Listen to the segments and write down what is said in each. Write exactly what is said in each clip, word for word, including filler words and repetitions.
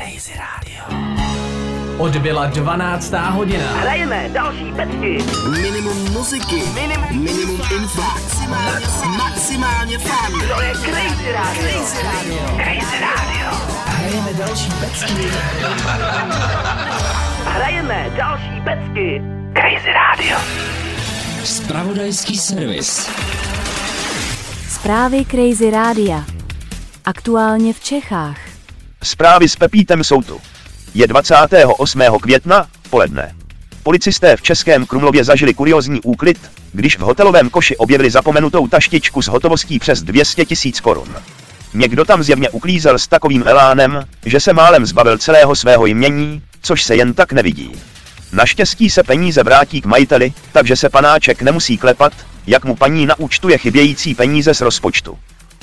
Crazy Radio. Odbyla dvanáctá hodina. Hrajeme další pecky. Minimum muziky. Minimum, minimum info. Maximálně, maximálně fun. To je Crazy Radio. Crazy Radio. Crazy Radio. Hrajeme další pecky. Hrajeme další pecky. Crazy Radio. Zpravodajský servis. Zprávy Crazy Rádia. Aktuálně v Čechách. Zprávy s Pepítem jsou tu. Je dvacátého osmého května, poledne. Policisté v Českém Krumlově zažili kuriózní úklid, když v hotelovém koši objevili zapomenutou taštičku s hotovostí přes dvě stě tisíc korun. Někdo tam zjevně uklízel s takovým elánem, že se málem zbavil celého svého jmění, což se jen tak nevidí. Naštěstí se peníze vrátí k majiteli, takže se panáček nemusí klepat, jak mu paní naúčtuje chybějící peníze z rozpočtu.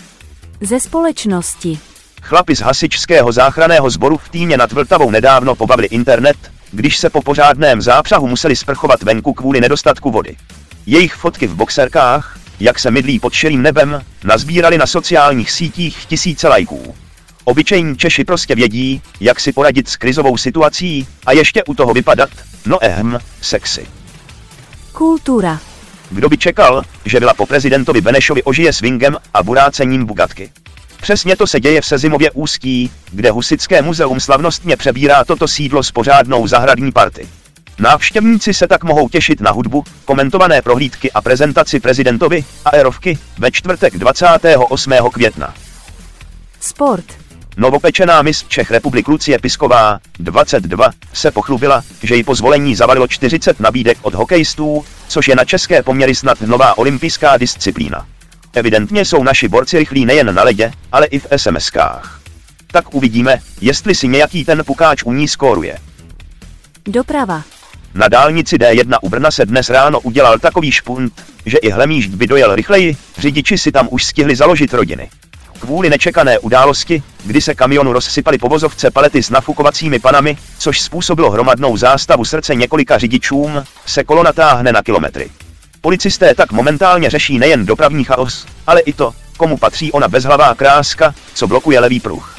Ze společnosti. Chlapi z hasičského záchranného sboru v Týně nad Vltavou nedávno pobavili internet, když se po pořádném zápřahu museli sprchovat venku kvůli nedostatku vody. Jejich fotky v boxerkách, jak se mydlí pod širým nebem, nazbírali na sociálních sítích tisíce lajků. Obyčejní Češi prostě vědí, jak si poradit s krizovou situací a ještě u toho vypadat, no ehm, sexy. Kultura. Kdo by čekal, že vila po prezidentovi Benešovi ožije swingem a burácením bugatky. Přesně to se děje v Sezimově Ústí, kde Husitské muzeum slavnostně přebírá toto sídlo s pořádnou zahradní party. Návštěvníci se tak mohou těšit na hudbu, komentované prohlídky a prezentaci prezidentovi aerovky ve čtvrtek dvacátého osmého května. Sport. Novopečená miss Čech republik Lucie Pisková, dvacet dva, se pochlubila, že jí po zvolení zavalilo čtyřicet nabídek od hokejistů, což je na české poměry snad nová olympijská disciplína. Evidentně jsou naši borci rychlí nejen na ledě, ale i v es em eskách. Tak uvidíme, jestli si nějaký ten pukáč u ní skóruje. Doprava. Na dálnici dé jedna u Brna se dnes ráno udělal takový špunt, že i hlemýžd by dojel rychleji, řidiči si tam už stihli založit rodiny. Kvůli nečekané události, kdy se kamionu rozsypaly po vozovce palety s nafukovacími panami, což způsobilo hromadnou zástavu srdce několika řidičům, se kolona táhne na kilometry. Policisté tak momentálně řeší nejen dopravní chaos, ale i to, komu patří ona bezhlavá kráska, co blokuje levý pruh.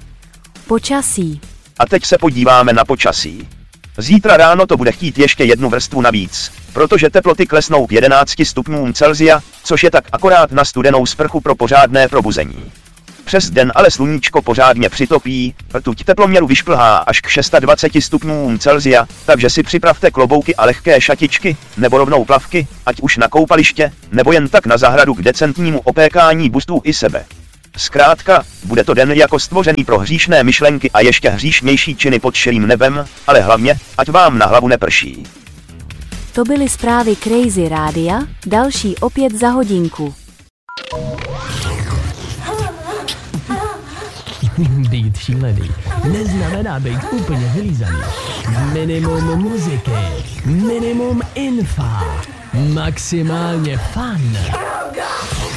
Počasí. A teď se podíváme na počasí. Zítra ráno to bude chtít ještě jednu vrstvu navíc, protože teploty klesnou k jedenácti stupňům Celsia, což je tak akorát na studenou sprchu pro pořádné probuzení. Přes den ale sluníčko pořádně přitopí, rtuť teploměru vyšplhá až k dvaceti šesti stupňům Celsia, takže si připravte klobouky a lehké šatičky, nebo rovnou plavky, ať už na koupaliště, nebo jen tak na zahradu k decentnímu opékání bustů i sebe. Zkrátka, bude to den jako stvořený pro hříšné myšlenky a ještě hříšnější činy pod širým nebem, ale hlavně, ať vám na hlavu neprší. To byly zprávy Crazy Rádia, další opět za hodinku. Být šílený neznamená být úplně vylízaný. Minimum muziky, minimum infa, maximálně fun.